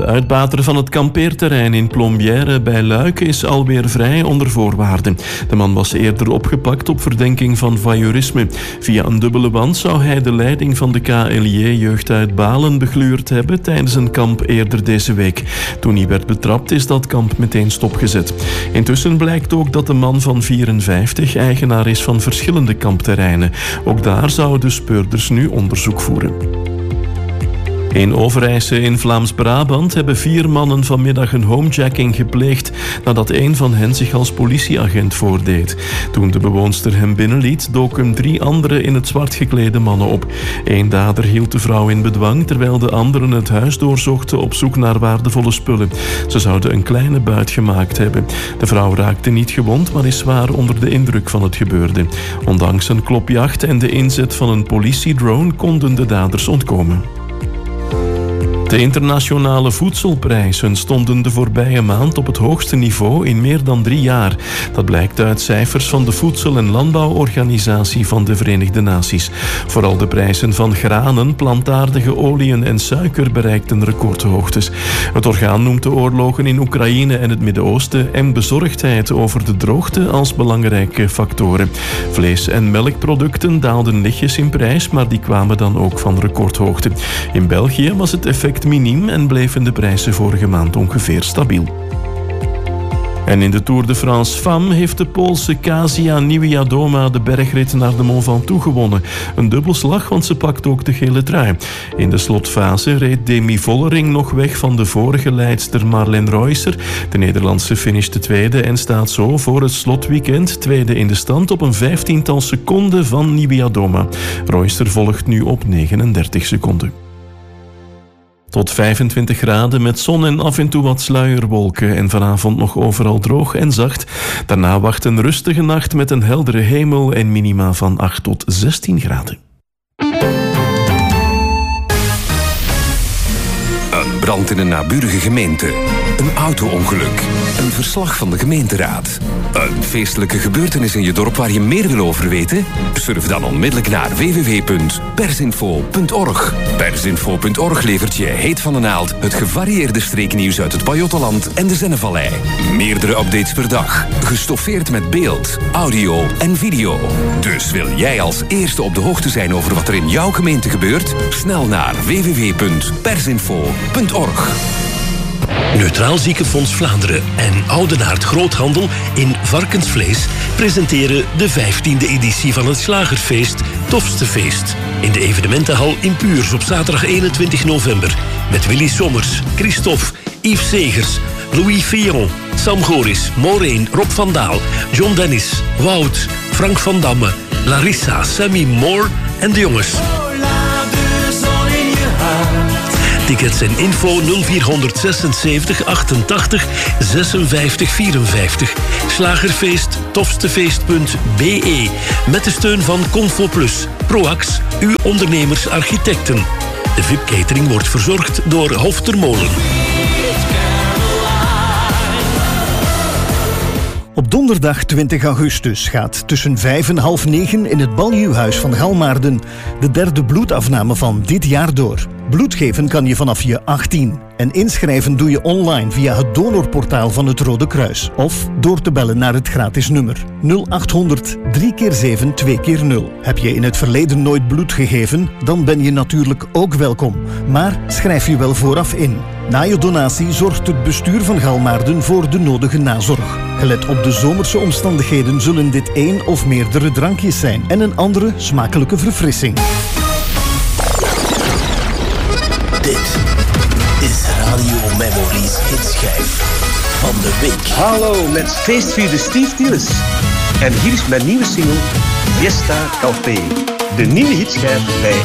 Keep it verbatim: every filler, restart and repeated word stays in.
De uitbater van het kampeerterrein in Plombières bij Luik is alweer vrij onder voorwaarden. De man was eerder opgepakt op verdenking van voyeurisme. Via een dubbele band zou hij de leiding van de K L J-jeugd uit Balen begluurd hebben tijdens een kamp eerder deze week. Toen hij werd betrapt is dat kamp meteen stopgezet. Intussen blijkt ook dat de man van vierenvijftig eigenaar is van verschillende kampterreinen. Ook daar zouden speurders nu onderzoek voeren. In Overijse in Vlaams-Brabant hebben vier mannen vanmiddag een homejacking gepleegd nadat een van hen zich als politieagent voordeed. Toen de bewoonster hem binnenliet, doken drie andere in het zwart geklede mannen op. Eén dader hield de vrouw in bedwang, terwijl de anderen het huis doorzochten op zoek naar waardevolle spullen. Ze zouden een kleine buit gemaakt hebben. De vrouw raakte niet gewond, maar is zwaar onder de indruk van het gebeurde. Ondanks een klopjacht en de inzet van een politiedrone konden de daders ontkomen. De internationale voedselprijzen stonden de voorbije maand op het hoogste niveau in meer dan drie jaar. Dat blijkt uit cijfers van de Voedsel- en Landbouworganisatie van de Verenigde Naties. Vooral de prijzen van granen, plantaardige oliën en suiker bereikten recordhoogtes. Het orgaan noemt de oorlogen in Oekraïne en het Midden-Oosten en bezorgdheid over de droogte als belangrijke factoren. Vlees- en melkproducten daalden lichtjes in prijs, maar die kwamen dan ook van recordhoogte. In België was het effect miniem en bleven de prijzen vorige maand ongeveer stabiel. En in de Tour de France Femmes heeft de Poolse Kasia Niewiadoma de bergrit naar de Mont Ventoux gewonnen. Een dubbelslag, want ze pakt ook de gele trui. In de slotfase reed Demi Vollering nog weg van de vorige leidster Marlen Reusser. De Nederlandse finishte tweede en staat zo voor het slotweekend tweede in de stand op een vijftiental seconden van Niewiadoma. Reusser volgt nu op negenendertig seconden. Tot vijfentwintig graden met zon en af en toe wat sluierwolken en vanavond nog overal droog en zacht. Daarna wacht een rustige nacht met een heldere hemel en minima van acht tot zestien graden. Een brand in een naburige gemeente. Een auto-ongeluk. Een verslag van de gemeenteraad. Een feestelijke gebeurtenis in je dorp waar je meer wil over weten? Surf dan onmiddellijk naar w w w punt persinfo punt org. Persinfo punt org levert je heet van de naald het gevarieerde streeknieuws uit het Pajottenland en de Zennevallei. Meerdere updates per dag. Gestoffeerd met beeld, audio en video. Dus wil jij als eerste op de hoogte zijn over wat er in jouw gemeente gebeurt? Snel naar w w w punt persinfo punt org. Neutraal Ziekenfonds Vlaanderen en Oudenaard Groothandel in varkensvlees presenteren de vijftiende editie van het slagerfeest Tofste Feest. In de evenementenhal in Puurs op zaterdag eenentwintig november. Met Willy Sommers, Christophe, Yves Segers, Louis Fillon, Sam Goris, Maureen, Rob van Daal, John Dennis, Wout, Frank van Damme, Larissa, Sammy Moore en de jongens. Tickets en info nul vier zesenzeventig achtentachtig zesenvijftig vierenvijftig. Slagerfeest, tofstefeest punt b e. Met de steun van Confo Plus, Proax, uw ondernemers architecten. De V I P-catering wordt verzorgd door Hof ter Molen. Op donderdag twintig augustus gaat tussen vijf en half negen in het Baljuwhuis van Galmaarden de derde bloedafname van dit jaar door. Bloed geven kan je vanaf je achttien. En inschrijven doe je online via het donorportaal van het Rode Kruis. Of door te bellen naar het gratis nummer nul achthonderd drie keer zeven twee keer nul. Heb je in het verleden nooit bloed gegeven? Dan ben je natuurlijk ook welkom. Maar schrijf je wel vooraf in. Na je donatie zorgt het bestuur van Galmaarden voor de nodige nazorg. Gelet op de zomerse omstandigheden zullen dit één of meerdere drankjes zijn en een andere smakelijke verfrissing. Dit is Radio Memories hitschijf van de week. Hallo, met feestvierde Steve Niels. En hier is mijn nieuwe single Fiesta Café. De nieuwe hitschijf bij